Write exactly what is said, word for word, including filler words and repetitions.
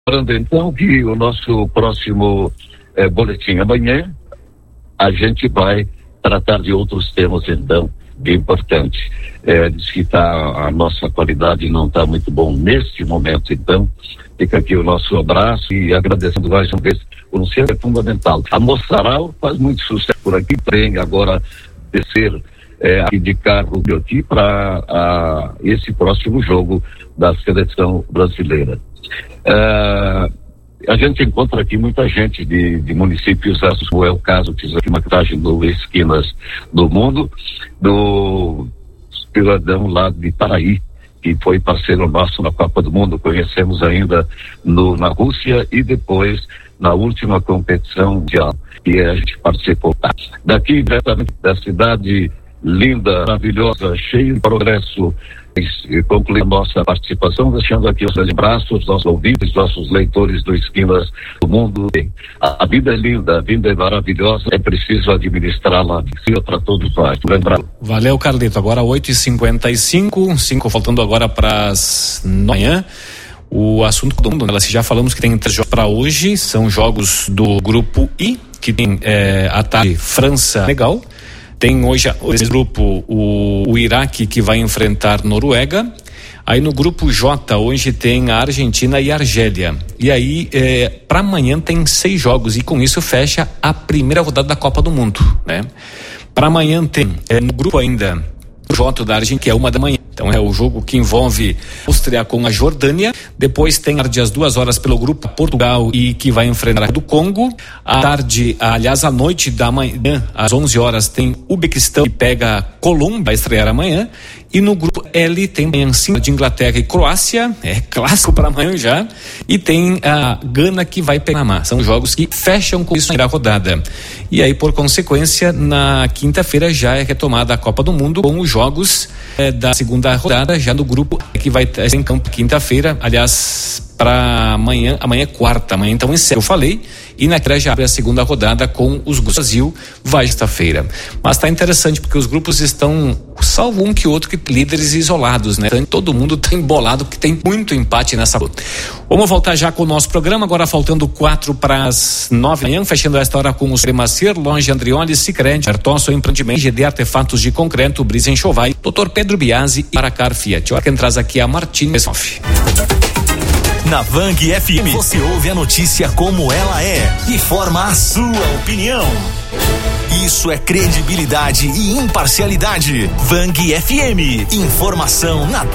Lembrando então que o nosso próximo eh, boletim amanhã, a gente vai tratar de outros temas então importantes. É, diz que tá, a nossa qualidade não está muito bom neste momento, então fica aqui o nosso abraço e agradecendo mais uma vez. O Luciano é fundamental. A Mossaral faz muito sucesso por aqui, tem agora descer é, aqui de carro aqui para esse próximo jogo da seleção brasileira. Uh, a gente encontra aqui muita gente de, de municípios, como é o caso, fiz aqui uma contagem do Esquinas do Mundo, do cidadão lá de Paraí, que foi parceiro nosso na Copa do Mundo, conhecemos ainda no, na Rússia e depois na última competição mundial que a gente participou. Daqui, diretamente da cidade linda, maravilhosa, cheia de progresso, concluir nossa participação, deixando aqui os abraços, nossos ouvintes, nossos leitores do Esquinas do Mundo. A, a vida é linda, a vida é maravilhosa, é preciso administrá-la para todos nós. Lembrando. Valeu, Carlito. Agora oito e cinquenta e cinco, cinco faltando agora para as nove da manhã. O assunto do mundo, né? Já falamos que tem três jogos para hoje, são jogos do grupo I, que tem é, à tarde França, legal. Tem hoje esse grupo o, o Iraque, que vai enfrentar Noruega. Aí no grupo J hoje tem a Argentina e a Argélia. E aí é, para amanhã tem seis jogos e com isso fecha a primeira rodada da Copa do Mundo, né? Para amanhã tem é, no grupo ainda o J da Argentina, que é uma da manhã. Então é o jogo que envolve a Áustria com a Jordânia. Depois tem a tarde às duas horas pelo grupo Portugal e que vai enfrentar a do Congo. À tarde, aliás, à noite da manhã, às onze horas, tem o Uzbequistão que pega a Colômbia, vai estrear amanhã. E no grupo L tem amanhã cima de Inglaterra e Croácia, é clássico para amanhã já. E tem a Gana que vai pegar a Panamá. São jogos que fecham com isso na rodada. E aí, por consequência, na quinta-feira já é retomada a Copa do Mundo com os jogos é, da segunda rodada, já no grupo que vai estar em campo quinta-feira, aliás, para amanhã, amanhã é quarta, amanhã então encerra, eu falei, e na quinta já abre a segunda rodada com os grupos Brasil, vai sexta-feira. Mas tá interessante porque os grupos estão, salvo um que outro, que líderes isolados, né? Todo mundo tá embolado porque tem muito empate nessa luta. Vamos voltar já com o nosso programa, agora faltando quatro para as nove da manhã, fechando esta hora com o Supremacer, Longe Andrioli, Sicredi, Artosso Empreendimento, G D Artefatos de Concreto, Brisa Enxoval, doutor Pedro Biasi e Aracar Fiat. Olha quem traz aqui a Martins. Na Vang F M, você ouve a notícia como ela é e forma a sua opinião. Isso é credibilidade e imparcialidade. Vang F M, informação na